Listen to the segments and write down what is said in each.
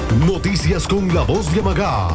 Noticias con la voz de Amagá.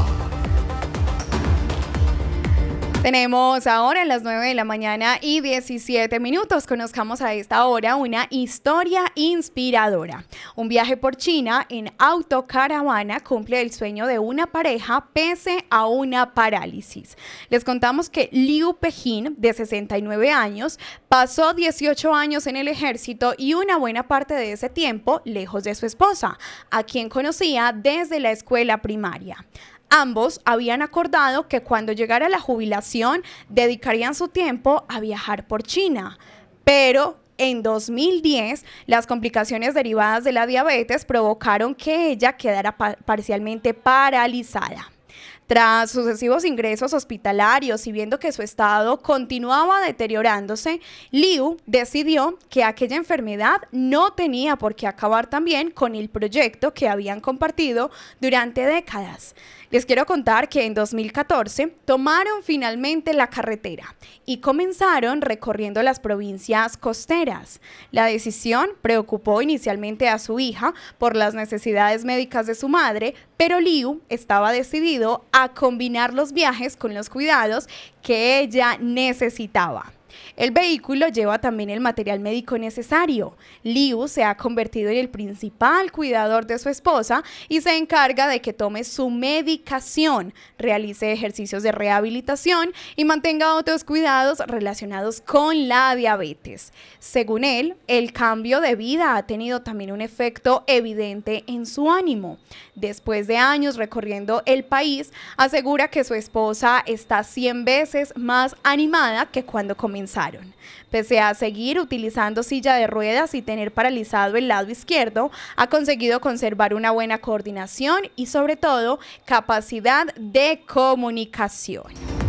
Tenemos ahora las 9 de la mañana y 17 minutos. Conozcamos a esta hora una historia inspiradora. Un viaje por China en autocaravana cumple el sueño de una pareja pese a una parálisis. Les contamos que Liu Pejin, de 69 años, pasó 18 años en el ejército y una buena parte de ese tiempo lejos de su esposa, a quien conocía desde la escuela primaria. Ambos habían acordado que cuando llegara la jubilación dedicarían su tiempo a viajar por China, pero en 2010 las complicaciones derivadas de la diabetes provocaron que ella quedara parcialmente paralizada. Tras sucesivos ingresos hospitalarios y viendo que su estado continuaba deteriorándose, Liu decidió que aquella enfermedad no tenía por qué acabar también con el proyecto que habían compartido durante décadas. Les quiero contar que en 2014 tomaron finalmente la carretera y comenzaron recorriendo las provincias costeras. La decisión preocupó inicialmente a su hija por las necesidades médicas de su madre, pero Liu estaba decidido a combinar los viajes con los cuidados que ella necesitaba. El vehículo lleva también el material médico necesario. Liu se ha convertido en el principal cuidador de su esposa y se encarga de que tome su medicación, realice ejercicios de rehabilitación y mantenga otros cuidados relacionados con la diabetes. Según él, el cambio de vida ha tenido también un efecto evidente en su ánimo. Después de años recorriendo el país, asegura que su esposa está 100 veces más animada que cuando comenzaron. Pese a seguir utilizando silla de ruedas y tener paralizado el lado izquierdo, ha conseguido conservar una buena coordinación y sobre todo capacidad de comunicación.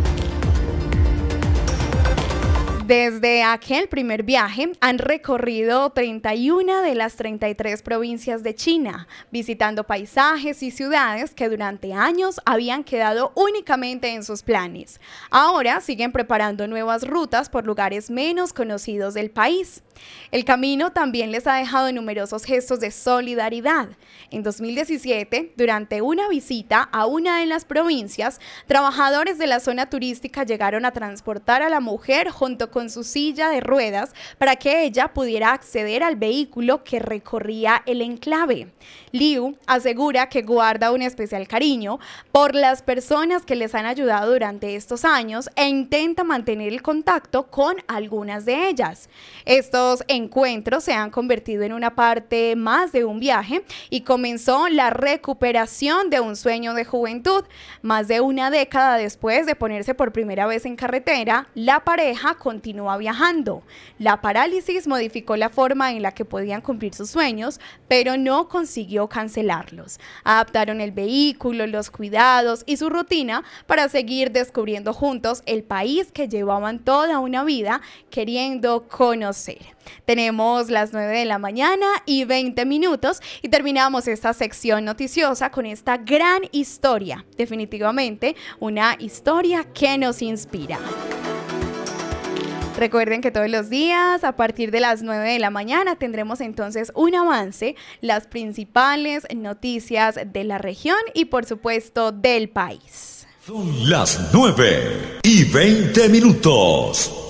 Desde aquel primer viaje han recorrido 31 de las 33 provincias de China, visitando paisajes y ciudades que durante años habían quedado únicamente en sus planes. Ahora siguen preparando nuevas rutas por lugares menos conocidos del país. El camino también les ha dejado numerosos gestos de solidaridad. En 2017, durante una visita a una de las provincias, trabajadores de la zona turística llegaron a transportar a la mujer junto con su silla de ruedas para que ella pudiera acceder al vehículo que recorría el enclave. Liu asegura que guarda un especial cariño por las personas que les han ayudado durante estos años e intenta mantener el contacto con algunas de ellas. Estos encuentros se han convertido en una parte más de un viaje y comenzó la recuperación de un sueño de juventud. Más de una década después de ponerse por primera vez en carretera, la pareja continúa viajando. La parálisis modificó la forma en la que podían cumplir sus sueños, pero no consiguió cancelarlos. Adaptaron el vehículo, los cuidados y su rutina para seguir descubriendo juntos el país que llevaban toda una vida queriendo conocer. Tenemos las 9 de la mañana y 20 minutos y terminamos esta sección noticiosa con esta gran historia. Definitivamente una historia que nos inspira. Recuerden que todos los días, a partir de las 9 de la mañana, tendremos entonces un avance, las principales noticias de la región y, por supuesto, del país. Son las 9 y 20 minutos.